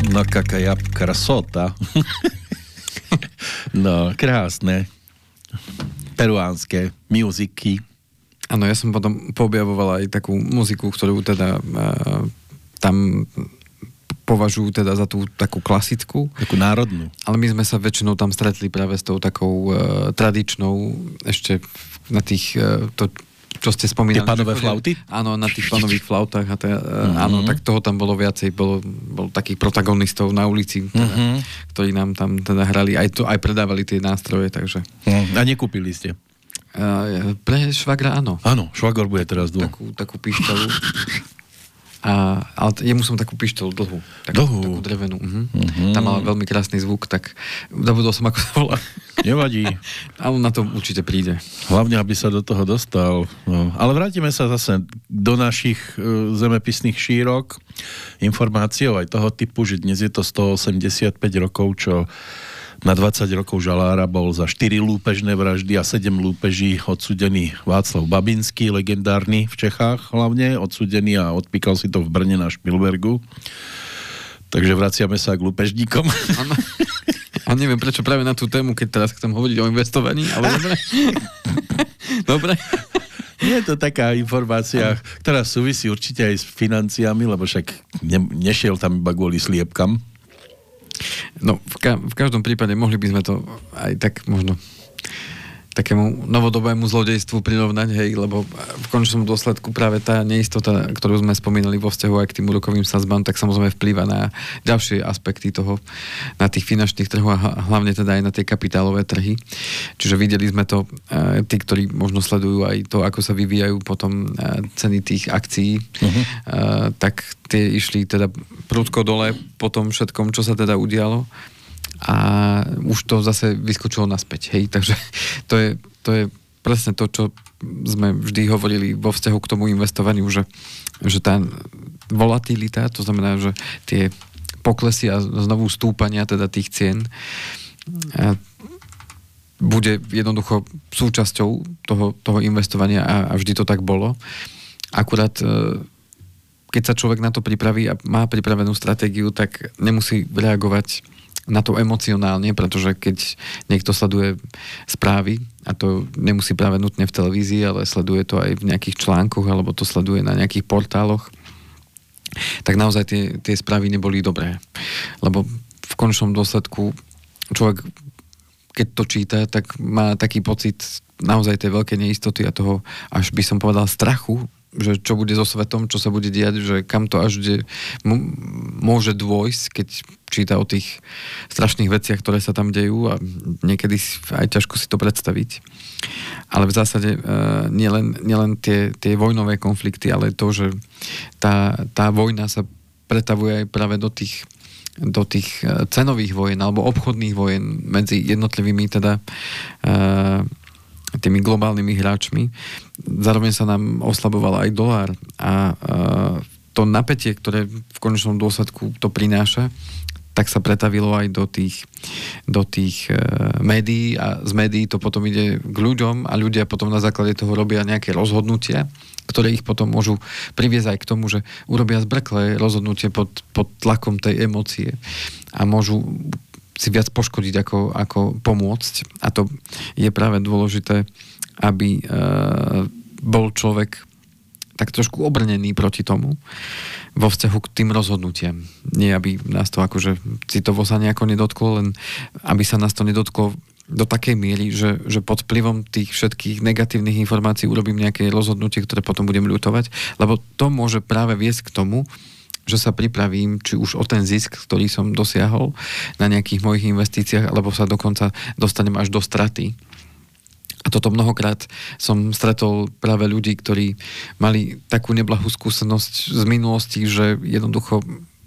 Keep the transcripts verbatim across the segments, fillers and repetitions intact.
No, kaká krasota. No, krásne. Peruánske muziky. Áno, ja som potom poobjavovala aj takú muziku, ktorú teda uh, tam považujú teda za tú takú klasickú. Takú národnú. Ale my sme sa väčšinou tam stretli práve s tou takou uh, tradičnou, ešte na tých, uh, to, čo ste spomínali. Tie panové flauty? Áno, na tých panových flautách. A teda, uh, mm-hmm. Áno, tak toho tam bolo viacej. Bolo, bolo takých protagonistov na ulici, teda, mm-hmm. ktorí nám tam teda hrali. Aj, to, aj predávali tie nástroje, takže... Mm. A nekúpili ste? Uh, pre švagra áno. Áno, švagor bude teraz dlho. Takú, takú pišťalu. A, ale jemu som takú pišťalu dlhú. Takú, dlhú? Takú drevenú. Uh-huh. Uh-huh. Tam mala veľmi krásny zvuk, tak zabudol som, ako sa volá. Nevadí. A on na to určite príde. Hlavne, aby sa do toho dostal. No. Ale vrátime sa zase do našich uh, zemepisných šírok. Informáciou aj toho typu, že dnes je to stoosemdesiatpäť rokov, čo na dvadsať rokov žalára bol za štyri lúpežné vraždy a sedem lúpeží odsúdený Václav Babinský, legendárny v Čechách hlavne, odsúdený a odpíkal si to v Brne na Špilbergu. Takže vraciame sa k lúpežníkom. Áno. A neviem, prečo práve na tú tému, keď teraz chcem hovoriť o investovaní, ale dobre. Dobre. Je to taká informácia, ktorá súvisí určite aj s financiami, lebo však ne, nešiel tam iba kvôli sliepkam. No, v, ka- v každom prípade mohli by sme to aj tak možno takému novodobému zlodejstvu prirovnať, hej, lebo v končnom dôsledku práve tá neistota, ktorú sme spomínali vo vzťahu aj k tým úrokovým sadzbám, tak samozrejme vplýva na ďalšie aspekty toho, na tých finančných trhov a hlavne teda aj na tie kapitálové trhy. Čiže videli sme to, e, tí, ktorí možno sledujú aj to, ako sa vyvíjajú potom e, ceny tých akcií, uh-huh. e, tak tie išli teda prudko dole po tom všetkom, čo sa teda udialo. A už to zase vyskočilo naspäť, hej, takže to je, to je presne to, čo sme vždy hovorili vo vzťahu k tomu investovaniu, že, že tá volatilita, to znamená, že tie poklesy a znovu stúpania teda tých cien bude jednoducho súčasťou toho, toho investovania a, a vždy to tak bolo. Akurát keď sa človek na to pripraví a má pripravenú stratégiu, tak nemusí reagovať na to emocionálne, pretože keď niekto sleduje správy, a to nemusí práve nutne v televízii, ale sleduje to aj v nejakých článkoch, alebo to sleduje na nejakých portáloch, tak naozaj tie, tie správy neboli dobré. Lebo v konečnom dôsledku človek, keď to číta, tak má taký pocit naozaj tej veľkej neistoty a toho, až by som povedal, strachu, že čo bude so svetom, čo sa bude diať, že kam to až de, m- môže dôjsť, keď číta o tých strašných veciach, ktoré sa tam dejú a niekedy aj ťažko si to predstaviť. Ale v zásade uh, nielen, nielen tie, tie vojnové konflikty, ale to, že tá, tá vojna sa pretavuje aj práve do tých do tých cenových vojen alebo obchodných vojen medzi jednotlivými teda uh, tými globálnymi hráčmi. Zároveň sa nám oslaboval aj dolár a to napätie, ktoré v konečnom dôsledku to prináša, tak sa pretavilo aj do tých, do tých médií a z médií to potom ide k ľuďom a ľudia potom na základe toho robia nejaké rozhodnutia, ktoré ich potom môžu priviesť aj k tomu, že urobia zbrklé rozhodnutie pod, pod tlakom tej emócie a môžu si viac poškodiť, ako, ako pomôcť. A to je práve dôležité, aby e, bol človek tak trošku obrnený proti tomu vo vzťahu k tým rozhodnutiam. Nie, aby nás to akože citovo sa nejako nedotklo, len aby sa nás to nedotklo do takej miery, že, že pod vplyvom tých všetkých negatívnych informácií urobím nejaké rozhodnutie, ktoré potom budem ľutovať, lebo to môže práve viesť k tomu, že sa pripravím, či už o ten zisk, ktorý som dosiahol na nejakých mojich investíciách, alebo sa dokonca dostanem až do straty. A toto mnohokrát som stretol práve ľudí, ktorí mali takú neblahú skúsenosť z minulosti, že jednoducho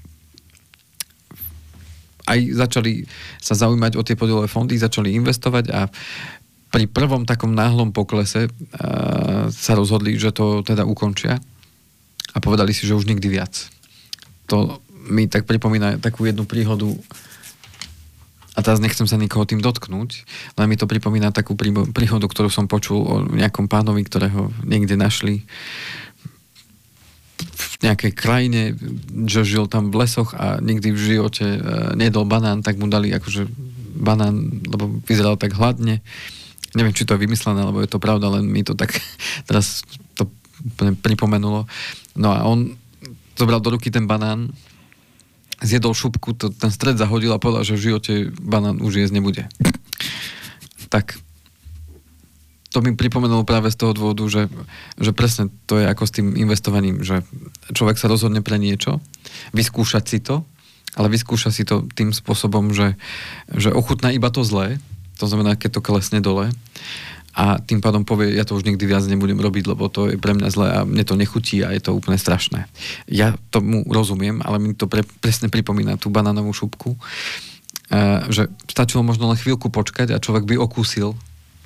aj začali sa zaujímať o tie podielové fondy, začali investovať a pri prvom takom náhlom poklese sa rozhodli, že to teda ukončia a povedali si, že už nikdy viac. To mi tak pripomína takú jednu príhodu a teraz nechcem sa nikoho tým dotknúť, len mi to pripomína takú príhodu, ktorú som počul o nejakom pánovi, ktorého niekde našli v nejakej krajine, že žil tam v lesoch a nikdy v živote e, nedol banán, tak mu dali akože banán, lebo vyzeral tak hladne. Neviem, či to je vymyslené, alebo je to pravda, len mi to tak teraz to pripomenulo. No a on zobral do ruky ten banán, zjedol šupku, to, ten stred zahodil a povedal, že v živote banán už jesť nebude. Tak to mi pripomenulo práve z toho dôvodu, že, že presne to je ako s tým investovaním, že človek sa rozhodne pre niečo, vyskúšať si to, ale vyskúša si to tým spôsobom, že, že ochutná iba to zlé, to znamená, keď to klesne dole a tým pádom povie, ja to už nikdy viac nebudem robiť, lebo to je pre mňa zlé a mne to nechutí a je to úplne strašné. Ja tomu rozumiem, ale mi to pre, presne pripomína tú banánovú šupku, že stačilo možno len chvíľku počkať a človek by okúsil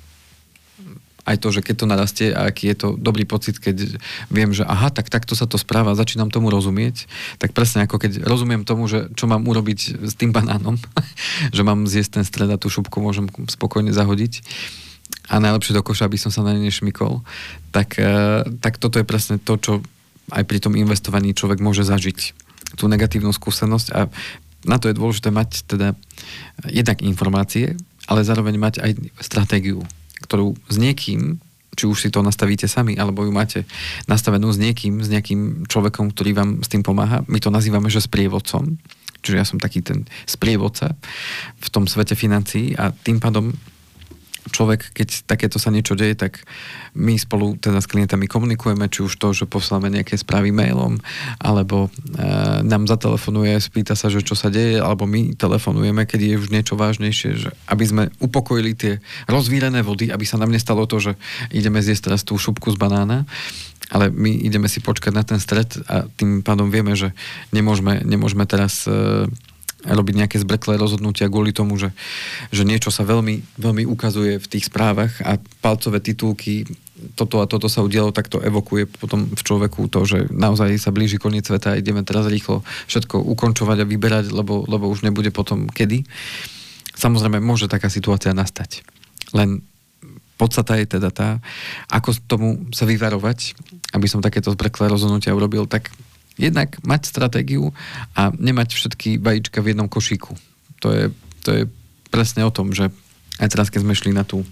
aj to, že keď to narastie a aký je to dobrý pocit, keď viem, že aha, tak takto sa to správa, začínam tomu rozumieť, tak presne ako keď rozumiem tomu, že čo mám urobiť s tým banánom, že mám zjesť ten stred a tú šupku môžem spokojne zahodiť a najlepšie do koša, aby som sa na ne nešmykol, tak, tak toto je presne to, čo aj pri tom investovaní človek môže zažiť. Tú negatívnu skúsenosť a na to je dôležité mať teda jednak informácie, ale zároveň mať aj stratégiu, ktorú s niekým, či už si to nastavíte sami, alebo ju máte nastavenú s niekým, s nejakým človekom, ktorý vám s tým pomáha. My to nazývame, že sprievodcom. Čiže ja som taký ten sprievodca v tom svete financií a tým pádom človek, keď takéto sa niečo deje, tak my spolu teda s klientami komunikujeme, či už to, že posláme nejaké správy mailom, alebo e, nám zatelefonuje, spýta sa, že čo sa deje, alebo my telefonujeme, keď je už niečo vážnejšie, že aby sme upokojili tie rozvírené vody, aby sa nám nestalo to, že ideme zjesť teraz tú šupku z banána, ale my ideme si počkať na ten stred a tým pádom vieme, že nemôžeme, nemôžeme teraz e, robiť nejaké zbreklé rozhodnutia kvôli tomu, že, že niečo sa veľmi, veľmi ukazuje v tých správach a palcové titulky, toto a toto sa udialo, tak to evokuje potom v človeku to, že naozaj sa blíži koniec sveta a ideme teraz rýchlo všetko ukončovať a vyberať, lebo, lebo už nebude potom kedy. Samozrejme, môže taká situácia nastať. Len podstata je teda tá, ako tomu sa vyvarovať, aby som takéto zbreklé rozhodnutia urobil, tak jednak mať stratégiu a nemať všetky vajíčka v jednom košíku. To je, to je presne o tom, že aj teraz, keď sme šli na tú,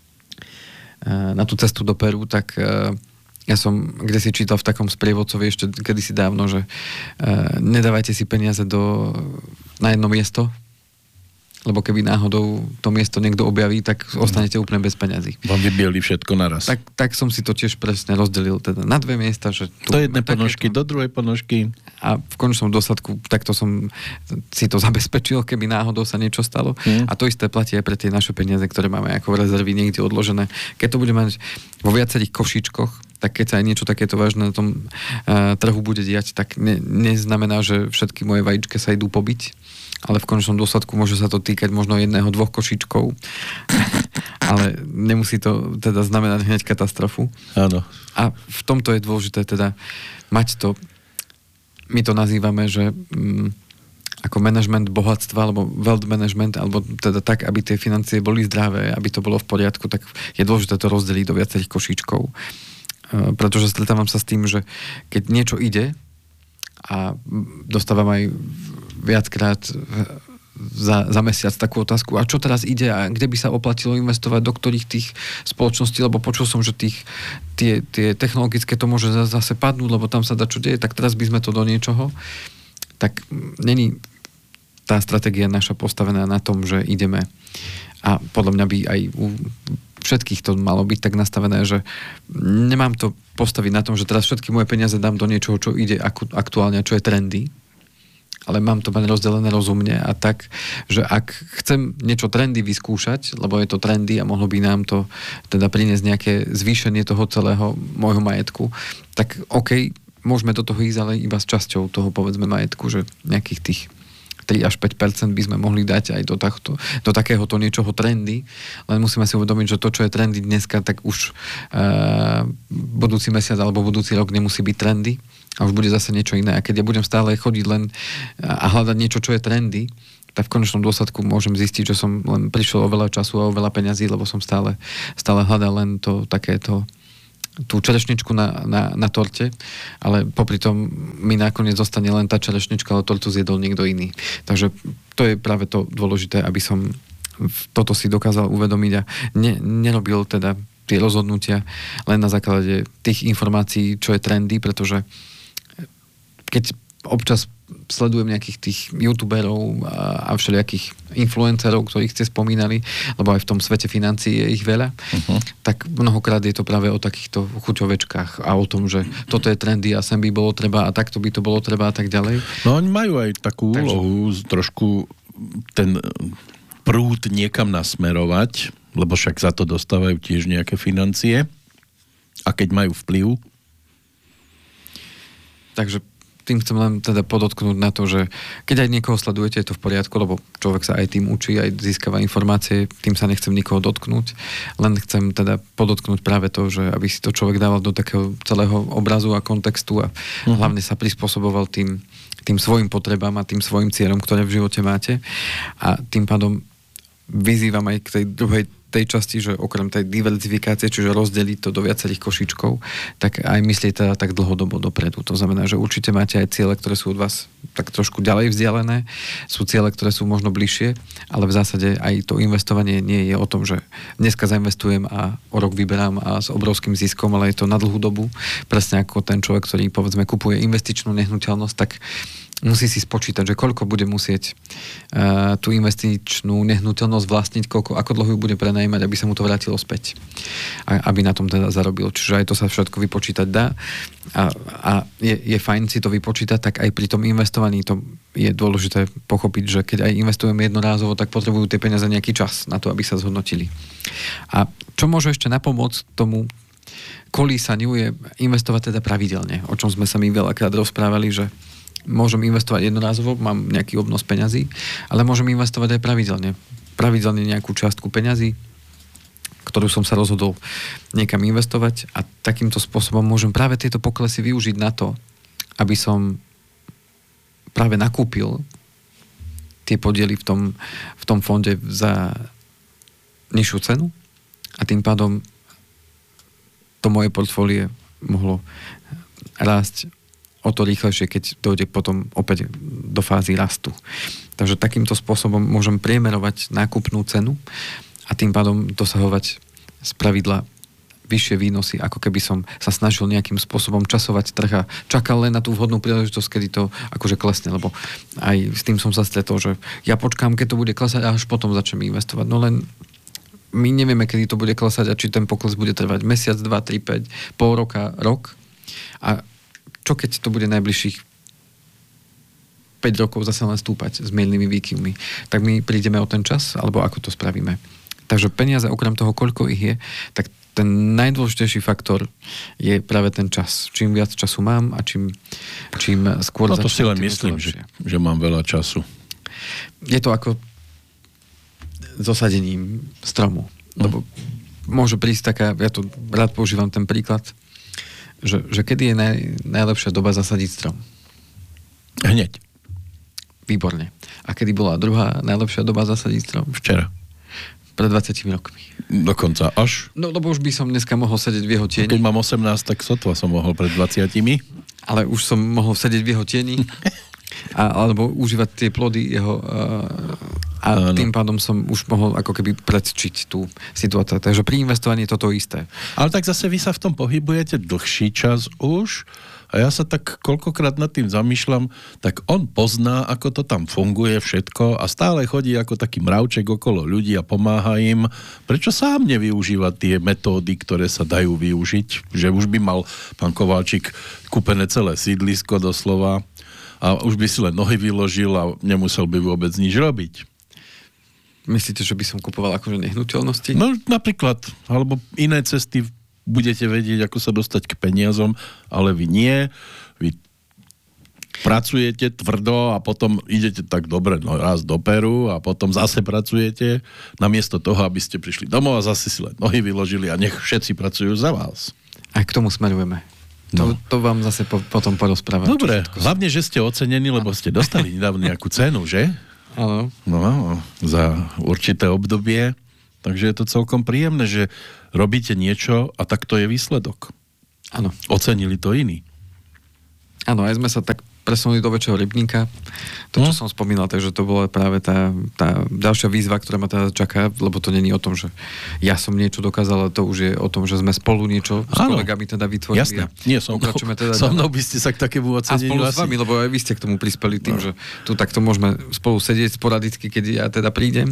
na tú cestu do Peru, tak ja som kde si čítal v takom sprievodcovi ešte kedysi dávno, že nedávajte si peniaze do, na jedno miesto, lebo keby náhodou to miesto niekto objaví, tak ostanete úplne bez peňazí. Vám vybieli všetko naraz. Tak, tak som si to tiež presne rozdelil teda na dve miesta. Že tu do jednej ponožky, do druhej ponožky. A v konečnom dôsledku takto som si to zabezpečil, keby náhodou sa niečo stalo. Hmm. A to isté platí aj pre tie naše peniaze, ktoré máme ako rezervy niekde odložené. Keď to bude mať vo viacerých košíčkoch, tak keď sa aj niečo takéto vážne na tom uh, trhu bude diať, tak ne, neznamená, že všetky moje vajíčka sa idú pobiť, ale v konečnom dôsledku môže sa to týkať možno jedného, dvoch košíčkov, ale nemusí to teda znamenať hneď katastrofu. Áno. A v tomto je dôležité teda mať to, my to nazývame, že mm, ako manažment bohatstva, alebo wealth management, alebo teda tak, aby tie financie boli zdravé, aby to bolo v poriadku, tak je dôležité to rozdeliť do viacerých košíčkov. Uh, pretože stretávam sa s tým, že keď niečo ide a dostávam aj viackrát za, za mesiac takú otázku, a čo teraz ide a kde by sa oplatilo investovať, do ktorých tých spoločností, lebo počul som, že tých, tie, tie technologické to môže zase padnúť, lebo tam sa dá čo deje, tak teraz by sme to do niečoho. Tak není tá stratégia naša postavená na tom, že ideme a podľa mňa by aj u všetkých to malo byť tak nastavené, že nemám to postaviť na tom, že teraz všetky moje peniaze dám do niečoho, čo ide aktuálne, čo je trendy, ale mám to mať rozdelené rozumne a tak, že ak chcem niečo trendy vyskúšať, lebo je to trendy a mohlo by nám to teda priniesť nejaké zvýšenie toho celého môjho majetku, tak OK, môžeme do toho ísť, ale iba s časťou toho, povedzme, majetku, že nejakých tých tri až päť percent by sme mohli dať aj do, takto, do takéhoto niečoho trendy, len musíme si uvedomiť, že to, čo je trendy dneska, tak už uh, budúci mesiac alebo budúci rok nemusí byť trendy a už bude zase niečo iné. A keď ja budem stále chodiť len a hľadať niečo, čo je trendy, tak v konečnom dôsledku môžem zistiť, že som len prišiel o veľa času a o veľa peňazí, lebo som stále, stále hľadal len to takéto tú čerešničku na, na, na torte, ale popri tom mi nakoniec zostane len tá čerešnička, ale tortu zjedol niekto iný. Takže to je práve to dôležité, aby som toto si dokázal uvedomiť a ne, nerobil teda tie rozhodnutia len na základe tých informácií, čo je trendy, pretože keď občas sledujem nejakých tých youtuberov a, a všelijakých influencerov, ktorých ste spomínali, lebo aj v tom svete financií je ich veľa, uh-huh. tak mnohokrát je to práve o takýchto chuťovečkách a o tom, že toto je trendy a sem by bolo treba a takto by to bolo treba a tak ďalej. No oni majú aj takú Takže... úlohu trošku ten prúd niekam nasmerovať, lebo však za to dostávajú tiež nejaké financie a keď majú vplyv. Takže tým chcem len teda podotknúť na to, že keď aj niekoho sledujete, je to v poriadku, lebo človek sa aj tým učí, aj získava informácie, tým sa nechcem nikoho dotknúť, len chcem teda podotknúť práve to, že aby si to človek dával do takého celého obrazu a kontextu a uh-huh. hlavne sa prispôsoboval tým, tým svojim potrebám a tým svojim cieľom, ktoré v živote máte a tým pádom vyzývam aj k tej druhej tej časti, že okrem tej diverzifikácie, čiže rozdeliť to do viacerých košíčkov, tak aj myslíte teda tak dlhodobo dopredu. To znamená, že určite máte aj ciele, ktoré sú od vás tak trošku ďalej vzdialené, sú ciele, ktoré sú možno bližšie, ale v zásade aj to investovanie nie je o tom, že dneska zainvestujem a o rok vyberám a s obrovským ziskom, ale je to na dlhú dobu. Presne ako ten človek, ktorý povedzme kupuje investičnú nehnuteľnosť, tak musí si spočítať, že koľko bude musieť uh, tú investičnú nehnuteľnosť vlastniť, koľko, ako dlho ju bude prenajímať, aby sa mu to vrátilo späť. A, aby na tom teda zarobil. Čiže aj to sa všetko vypočítať dá. A, a je, je fajn si to vypočítať, tak aj pri tom investovaní to je dôležité pochopiť, že keď aj investujeme jednorázovo, tak potrebujú tie peniaze nejaký čas na to, aby sa zhodnotili. A čo môže ešte napomôcť tomu kolísaniu je investovať teda pravidelne, o čom sme sa my veľakrát rozprávali, že môžem investovať jednorázovo, mám nejaký obnos peňazí, ale môžem investovať aj pravidelne. Pravidelne nejakú častku peňazí, ktorú som sa rozhodol niekam investovať a takýmto spôsobom môžem práve tieto poklesy využiť na to, aby som práve nakúpil tie podiely v tom, v tom fonde za nižšiu cenu a tým pádom to moje portfólie mohlo rásť o to rýchlejšie, keď dojde potom opäť do fázy rastu. Takže takýmto spôsobom môžem priemerovať nákupnú cenu a tým pádom dosahovať z pravidla vyššie výnosy, ako keby som sa snažil nejakým spôsobom časovať trh a čakal len na tú vhodnú príležitosť, kedy to akože klesne, lebo aj s tým som sa stretol, že ja počkám, keď to bude klesať a až potom začnem investovať. No len my nevieme, kedy to bude klesať a či ten pokles bude trvať mesiac, dva, tri, päť, pol roka, rok a čo keď to bude najbližších päť rokov zase len stúpať s miernymi výkyvmi, tak my prídeme o ten čas, alebo ako to spravíme. Takže peniaze, okrem toho, koľko ich je, tak ten najdôležitejší faktor je práve ten čas. Čím viac času mám a čím, čím skôr... No to si len myslím, že, že mám veľa času. Je to ako s osadením stromu. No. Lebo môže prísť taká, ja to rád používam ten príklad, Že, že kedy je naj, najlepšia doba zasadiť strom? Hneď. Výborne. A kedy bola druhá najlepšia doba zasadiť strom? Včera. Pred dvadsiatimi rokmi. Dokonca až? No, lebo už by som dneska mohol sedieť v jeho tieni. Keď mám osemnásť, tak sotva som mohol pred dvadsiatimi. Ale už som mohol sedieť v jeho tieni. A, alebo užívať tie plody jeho... Uh, a ano. Tým pádom som už mohol ako keby predčiť tú situáciu. Takže pri investovaní je toto isté. Ale tak zase vy sa v tom pohybujete dlhší čas už a ja sa tak koľkokrát nad tým zamýšľam, tak on pozná, ako to tam funguje všetko a stále chodí ako taký mravček okolo ľudí a pomáha im. Prečo sám nevyužíva tie metódy, ktoré sa dajú využiť? Že už by mal pán Kováčik kúpené celé sídlisko doslova a už by si len nohy vyložil a nemusel by vôbec nič robiť. Myslíte, že by som kupoval akože nehnuteľnosti? No napríklad, alebo iné cesty budete vedieť, ako sa dostať k peniazom, ale vy nie. Vy pracujete tvrdo a potom idete tak dobre no, raz do Peru a potom zase pracujete namiesto toho, aby ste prišli domov a zase si len nohy vyložili a nech všetci pracujú za vás. A k tomu smerujeme. To, no. to vám zase po, potom porozprávam. Dobre, hlavne, že ste ocenení, lebo ste dostali nedávno nejakú cenu, že? Áno. No, za určité obdobie. Takže je to celkom príjemné, že robíte niečo a tak to je výsledok. Áno. Ocenili to iní. Áno, aj sme sa tak presunuli do väčšieho rybníka. To, čo hm? som spomínal, takže to bola práve tá, tá ďalšia výzva, ktorá ma teda čaká, lebo to není o tom, že ja som niečo dokázal, ale to už je o tom, že sme spolu niečo s Áno. kolegami teda vytvorili. Jasné. Nie, som mnou, teda so mnou by ste sa k takému oceneniu. A spolu s vami, lebo aj vy ste k tomu prispeli tým, no. že tu takto môžeme spolu sedieť sporadicky, keď ja teda prídem.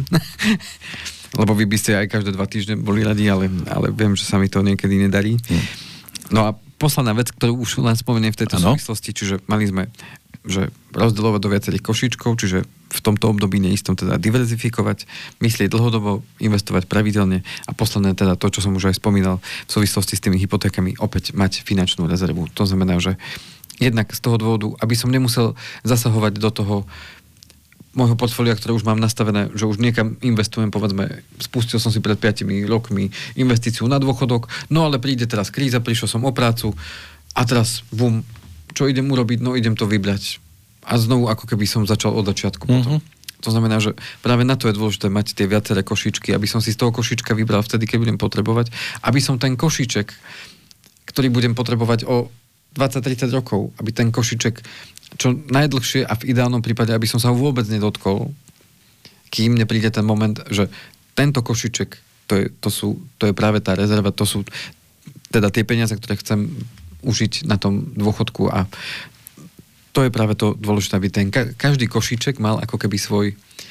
Lebo vy by ste aj každé dva týždne boli radi, ale, ale viem, že sa mi to niekedy nedarí. Hm. No a posledná vec, ktorú už len spomeniem v tejto ano. súvislosti, čiže mali sme, že rozdeľovať do viacerých košíčkov, čiže v tomto období neistom teda diverzifikovať, myslieť dlhodobo, investovať pravidelne a posledné teda to, čo som už aj spomínal v súvislosti s tými hypotékami, opäť mať finančnú rezervu. To znamená, že jednak z toho dôvodu, aby som nemusel zasahovať do toho môjho portfólia, ktoré už mám nastavené, že už niekam investujem, povedzme, spustil som si pred piatimi rokmi investíciu na dôchodok, no ale príde teraz kríza, prišiel som o prácu a teraz, bum, čo idem urobiť? No idem to vybrať. A znovu ako keby som začal od začiatku potom. Mm-hmm. To znamená, že práve na to je dôležité mať tie viaceré košíčky, aby som si z toho košíčka vybral vtedy, keď budem potrebovať, aby som ten košíček, ktorý budem potrebovať o dvadsať tridsať rokov, aby ten košíček čo najdlhšie a v ideálnom prípade, aby som sa vôbec nedotkol, kým nepríde ten moment, že tento košiček, to je, to sú, to je práve tá rezerva, to sú teda tie peniaze, ktoré chcem užiť na tom dôchodku a to je práve to dôležité, aby ten, každý košiček mal ako keby svoj,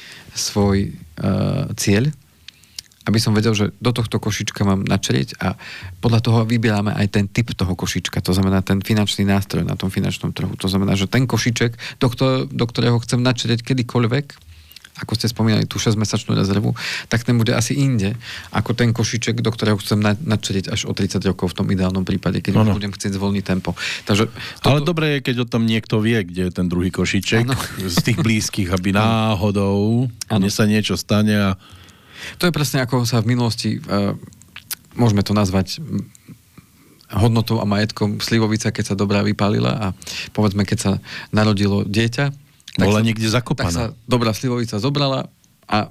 svoj uh, cieľ, aby som vedel, že do tohto košička mám načrieť a podľa toho vybierame aj ten typ toho košička, to znamená ten finančný nástroj na tom finančnom trhu. To znamená, že ten košiček, do, kto, do ktorého chcem načrieť kedykoľvek, ako ste spomínali tú šesťmesačnú rezervu, tak ten bude asi inde, ako ten košiček, do ktorého chcem na, načrieť až o tridsať rokov v tom ideálnom prípade, keď no, no. budem chcieť zvolniť tempo. Takže toto... Ale dobre je, keď o tom niekto vie, kde je ten druhý košiček ano. z tých blízkych, aby náhodou mne sa niečo stane a to je presne ako sa v minulosti, uh, môžeme to nazvať hodnotou a majetkom slivovica, keď sa dobrá vypálila a povedzme, keď sa narodilo dieťa, tak bola sa, niekde zakopaná. Tak sa dobrá slivovica zobrala a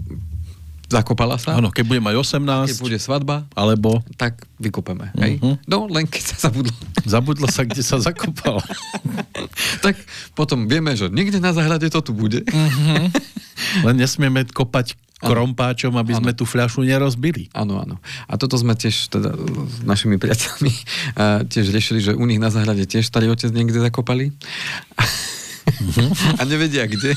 zakopala sa. Áno, keď bude mať osemnásť. Keď bude svadba. Alebo. Tak vykopeme. Uh-huh. Hej? No, len keď sa zabudlo. Zabudlo sa, kde sa zakopala. Tak potom vieme, že niekde na záhrade to tu bude. Uh-huh. Len nesmieme kopať krompáčom, aby ano. sme tú fľašu nerozbili. Áno, áno. A toto sme tiež teda s našimi priateľmi a tiež riešili, že u nich na záhrade tiež starý otec niekde zakopali. Uh-huh. A nevedia kde.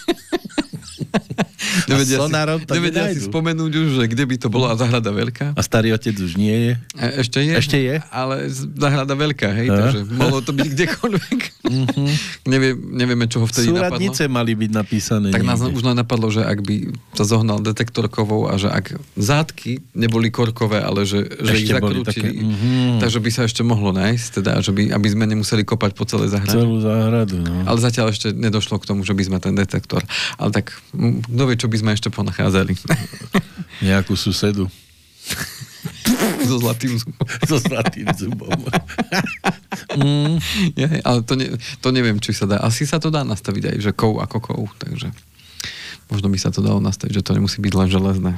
Nevedia, si, nevedia si spomenúť už, že kde by to bola záhrada veľká. A starý otec už nie je? E, ešte je. Ešte je? Ale záhrada veľká, hej, a? takže mohlo to byť kdekoľvek. Mm-hmm. Nevie, nevieme, čo ho vtedy napadlo. Súradnice mali byť napísané. Tak nás niekde. už len napadlo, že ak by sa zohnal detektor kovov a že ak zátky neboli korkové, ale že, že ich zakrútili, mm-hmm. takže by sa ešte mohlo nájsť, teda, že by, aby sme nemuseli kopať po celej záhrade. Celú záhradu, no. Ale zatiaľ ešte nedošlo k tomu, že by sme ten detektor. Ale tak, kto vie, čo by sme ešte ponachádzali. Nejakú susedu. So zlatým zubom. So zlatým zubom. mm. ja, ale to, ne, to neviem, či sa dá. Asi sa to dá nastaviť aj, že kov ako kov. Takže možno by sa to dalo nastaviť, že to nemusí byť len železné.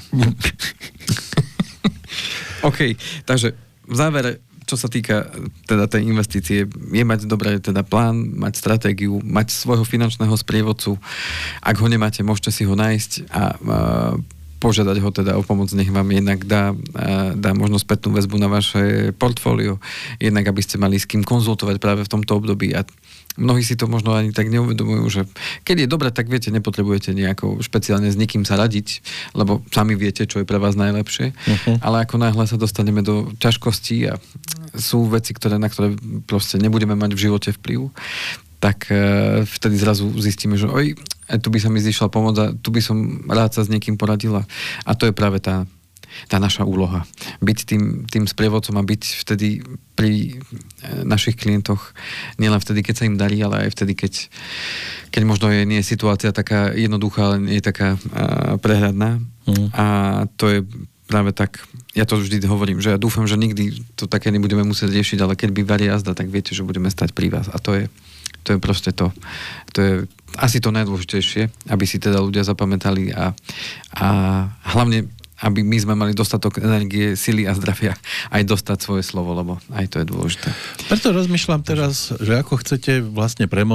OK, takže v závere, čo sa týka teda tej investície, je mať dobré teda plán, mať stratégiu, mať svojho finančného sprievodcu. Ak ho nemáte, môžete si ho nájsť a, a požiadať ho teda o pomoc, nech vám jednak dá, dá možno spätnú väzbu na vaše portfólio, jednak aby ste mali s kým konzultovať práve v tomto období a mnohí si to možno ani tak neuvedomujú, že keď je dobre, tak viete, nepotrebujete nejako špeciálne s nikým sa radiť, lebo sami viete, čo je pre vás najlepšie, uh-huh. ale ako náhle sa dostaneme do ťažkostí a sú veci, ktoré, na ktoré proste nebudeme mať v živote vplyv, tak uh, vtedy zrazu zistíme, že oj, tu by sa mi zišla pomoc a tu by som rád sa s niekým poradila. A to je práve tá tá naša úloha. Byť tým, tým sprievodcom a byť vtedy pri našich klientoch nielen vtedy, keď sa im darí, ale aj vtedy, keď, keď možno je, nie je situácia taká jednoduchá, ale nie je taká uh, prehľadná. Mm. A to je práve tak, ja to vždy hovorím, že ja dúfam, že nikdy to také nebudeme musieť riešiť, ale keď by varí jazda, tak viete, že budeme stať pri vás. A to je, to je proste to. To je asi to najdôležitejšie, aby si teda ľudia zapamätali a, a hlavne aby my sme mali dostatok energie, sily a zdravia aj dostať svoje slovo, lebo aj to je dôležité. Preto rozmýšľam teraz, že ako chcete vlastne premostiť